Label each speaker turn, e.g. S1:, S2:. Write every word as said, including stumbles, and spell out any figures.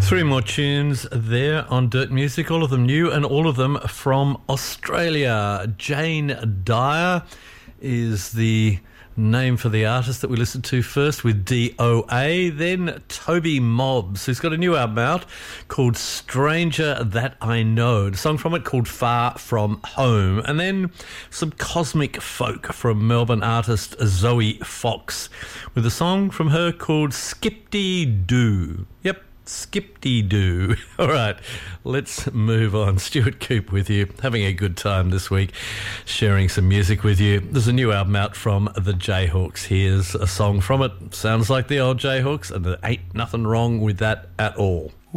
S1: Three more tunes there on Dirt Music, all of them new and all of them from Australia. Jane Dyer is the name for the artist that we listened to first with D O A. Then Toby Mobbs, who's got a new album out called Stranger That I Know. A song from it called Far From Home. And then some cosmic folk from Melbourne artist Zoe Fox with a song from her called Skip-dee-doo. Yep. Skip-dee-doo. All right, let's move on. Stuart Coop with you, having a good time this week, sharing some music with you. There's a new album out from the Jayhawks. Here's a song from it. Sounds like the old Jayhawks, and there ain't nothing wrong with that at all.